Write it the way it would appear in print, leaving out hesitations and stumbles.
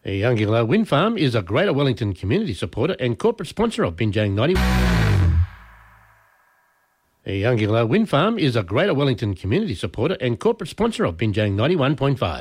Youngilla Wind Farm is a Greater Wellington community supporter and corporate sponsor of Binjang 90. Youngilla Wind Farm is a Greater Wellington community supporter and corporate sponsor of Binjang 91.5.